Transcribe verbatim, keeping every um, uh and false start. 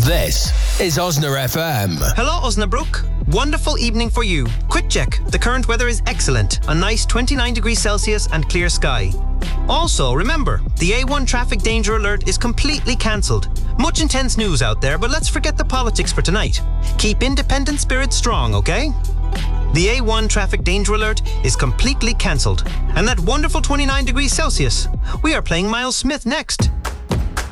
This is Osna F M. Hello, Osnabrook. Wonderful evening for you. Quick check. The current weather is excellent. A nice twenty-nine degrees Celsius and clear sky. Also, remember, the A one traffic danger alert is completely cancelled. Much intense news out there, but let's forget the politics for tonight. Keep independent spirits strong, okay? The A one traffic danger alert is completely cancelled. And that wonderful twenty-nine degrees Celsius. We are playing Miles Smith next.